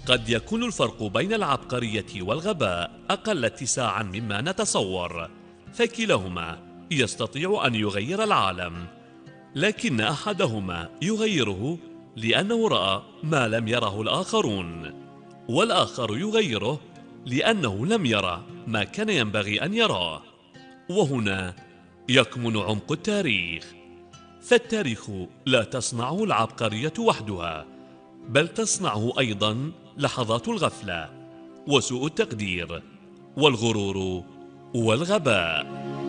قد يكون الفرق بين العبقرية والغباء أقل اتساعا مما نتصور، فكلاهما يستطيع أن يغير العالم، لكن أحدهما يغيره لأنه رأى ما لم يره الآخرون، والآخر يغيره لأنه لم يرى ما كان ينبغي أن يراه. وهنا يكمن عمق التاريخ، فالتاريخ لا تصنعه العبقرية وحدها، بل تصنعه أيضا لحظات الغفلة وسوء التقدير والغرور والغباء.